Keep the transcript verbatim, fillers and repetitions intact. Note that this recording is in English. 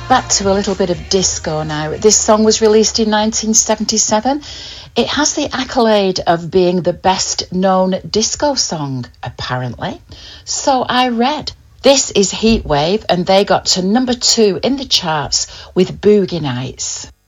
Back to a little bit of disco now. This song was released in nineteen seventy-seven. It has the accolade of being the best known disco song, apparently. So I read. This is Heatwave, and they got to number two in the charts with Boogie Nights.